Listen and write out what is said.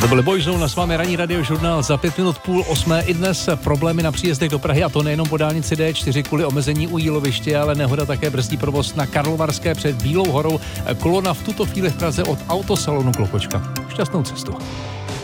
To byly Boyzone a s vámi ranní radiožurnál za 7:05. I dnes problémy na příjezdech do Prahy, a to nejenom po dálnici D4 kvůli omezení u Jíloviště, ale nehoda také brzdí provoz na Karlovarské před Bílou horou. Kolona v tuto chvíli v Praze od autosalonu Klokočka. Šťastnou cestu.